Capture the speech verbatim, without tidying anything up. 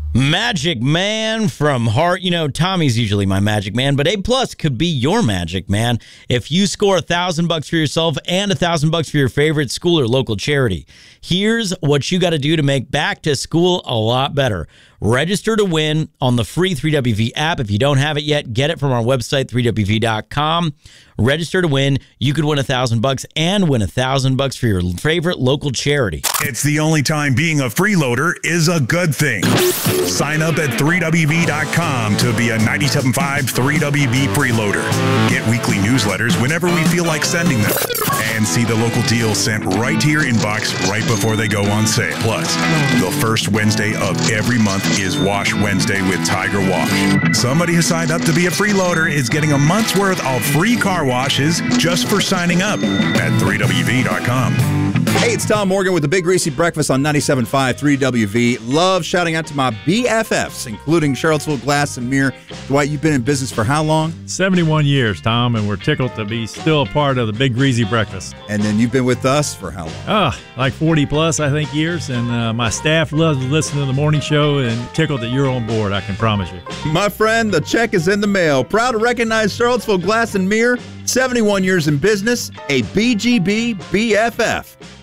Magic Man from Heart. You know, Tommy's usually my magic man, but A Plus could be your magic man if you score a thousand bucks for yourself and a thousand bucks for your favorite school or local charity. Here's what you got to do to make back to school a lot better. Register to win on the free three W V app. If you don't have it yet, get it from our website, three W V dot com. Register to win. You could win a thousand bucks and win a thousand bucks for your favorite local charity. It's the only time being a freeloader is a good thing. Sign up at three W V dot com to be a ninety-seven point five three W V freeloader. Get weekly newsletters whenever we feel like sending them. And see the local deals sent right to your inbox right before they go on sale. Plus, the first Wednesday of every month is Wash Wednesday with Tiger Wash. Somebody who signed up to be a freeloader is getting a month's worth of free car washes just for signing up at three W V dot com. Hey, it's Tom Morgan with the Big Greasy Breakfast on ninety-seven point five three W V. Love shouting out to my B F Fs, including Charlottesville Glass and Mirror. Dwight, you've been in business for how long? seventy-one years, Tom, and we're tickled to be still a part of the Big Greasy Breakfast. And then you've been with us for how long? Ah, like forty plus, I think, years. And uh, my staff loves listening to the morning show and tickled that you're on board, I can promise you. My friend, the check is in the mail. Proud to recognize Charlottesville Glass and Mirror, seventy-one years in business, a B G B B F F.